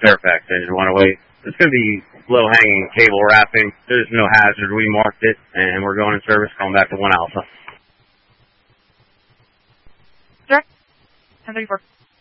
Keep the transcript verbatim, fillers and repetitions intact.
Fairfax engine one oh eight. It's going to be low-hanging cable wrapping. There's no hazard. We marked it, and we're going in service, calling back to one Alpha. Direct. ten thirty-four.